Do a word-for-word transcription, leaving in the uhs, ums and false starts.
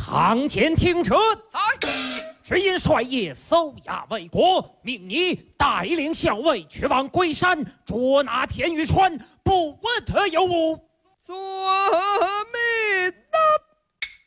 堂前听车。 在。 只因帅爷搜押为国，命你带领校尉去往龟山捉拿田玉川，不问他有无。 遵命。